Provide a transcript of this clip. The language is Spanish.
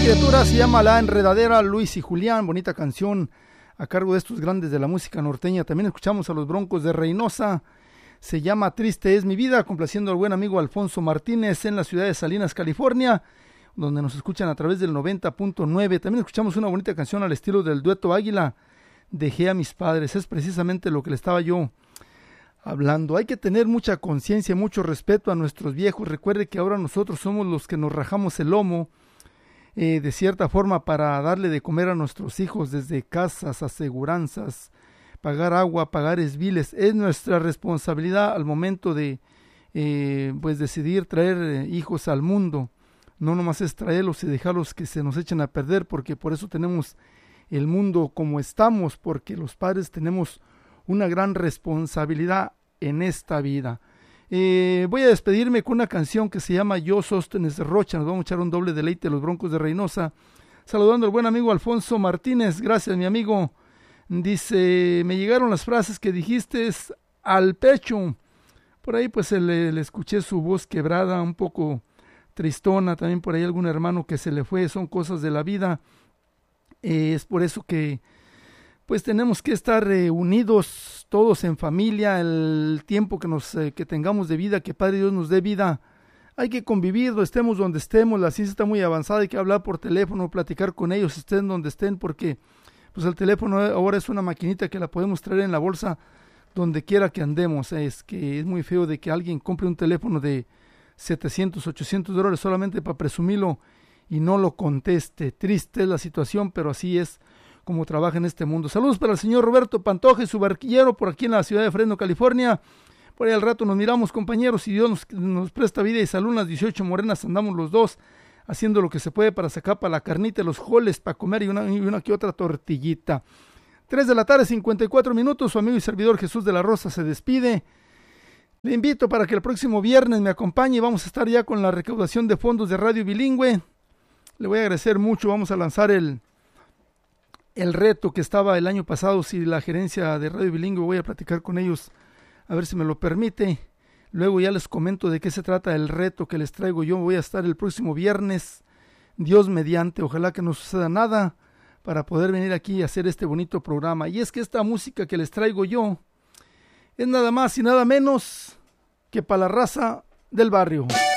criatura se llama La Enredadera, Luis y Julián, bonita canción a cargo de estos grandes de la música norteña. También escuchamos a los Broncos de Reynosa, se llama Triste es mi vida, complaciendo al buen amigo Alfonso Martínez en la ciudad de Salinas, California, donde nos escuchan a través del 90.9. También escuchamos una bonita canción al estilo del dueto Águila, Dejé a mis padres. Es precisamente lo que le estaba yo hablando. Hay que tener mucha conciencia, mucho respeto a nuestros viejos. Recuerde que ahora nosotros somos los que nos rajamos el lomo, de cierta forma, para darle de comer a nuestros hijos, desde casas, aseguranzas, pagar agua, pagar esbiles. Es nuestra responsabilidad al momento de pues decidir traer hijos al mundo. No nomás es traerlos y dejarlos que se nos echen a perder, porque por eso tenemos el mundo como estamos, porque los padres tenemos una gran responsabilidad en esta vida. Voy a despedirme con una canción que se llama Yo Sóstenes de Rocha. Nos vamos a echar un doble deleite de los Broncos de Reynosa, saludando al buen amigo Alfonso Martínez. Gracias, mi amigo. Dice, me llegaron las frases que dijiste al pecho. Por ahí pues le escuché su voz quebrada, un poco tristona. También por ahí algún hermano que se le fue. Son cosas de la vida. Es por eso que pues tenemos que estar unidos todos en familia. El tiempo que tengamos de vida, que Padre Dios nos dé vida, hay que convivir, estemos donde estemos. La ciencia está muy avanzada, hay que hablar por teléfono, platicar con ellos, estén donde estén, porque pues el teléfono ahora es una maquinita que la podemos traer en la bolsa donde quiera que andemos. Es que es muy feo de que alguien compre un teléfono de $700, $800 solamente para presumirlo y no lo conteste. Triste es la situación, pero así es como trabaja en este mundo. Saludos para el señor Roberto Pantoja y su barquillero por aquí en la ciudad de Fresno, California. Por ahí al rato nos miramos, compañeros, y Dios nos presta vida y salud. En las 18 morenas andamos los dos haciendo lo que se puede para sacar para la carnita, los joles para comer y una que otra tortillita. 3 de la tarde, 54 minutos. Su amigo y servidor Jesús de la Rosa se despide. Le invito para que el próximo viernes me acompañe. Vamos a estar ya con la recaudación de fondos de Radio Bilingüe. Le voy a agradecer mucho. Vamos a lanzar el reto que estaba el año pasado. Si la gerencia de Radio Bilingüe, voy a platicar con ellos a ver si me lo permite. Luego ya les comento de qué se trata el reto que les traigo yo. Voy a estar el próximo viernes, Dios mediante. Ojalá que no suceda nada para poder venir aquí y hacer este bonito programa. Y es que esta música que les traigo yo es nada más y nada menos que para la raza del barrio.